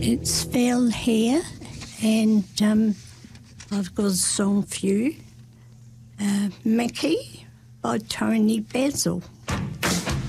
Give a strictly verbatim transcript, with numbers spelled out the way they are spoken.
It's Val here, and um, I've got a song for you, uh, Mickey by Tony Basil.